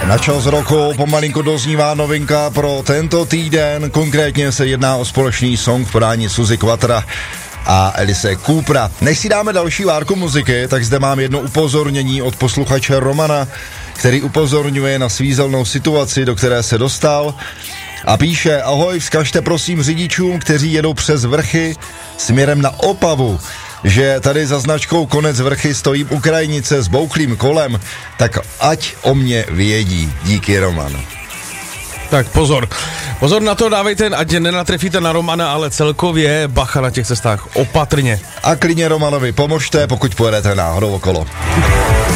Na čas roku pomalinku doznívá novinka pro tento týden, konkrétně se jedná o společný song v podání Suzy Quatra a Alice Coopera. Než si dáme další várku muziky, tak zde mám jedno upozornění od posluchače Romana, který upozorňuje na svízelnou situaci, do které se dostal a píše: ahoj, vzkažte prosím řidičům, kteří jedou přes vrchy směrem na Opavu, že tady za značkou Konec vrchy stojím u krajnice s bouchlým kolem, tak ať o mě vědí. Díky, Roman. Tak pozor na to, dávejte, ať nenatrefíte na Romana, ale celkově bacha na těch cestách, opatrně. A klidně Romanovi pomožte, pokud pojedete náhodou okolo.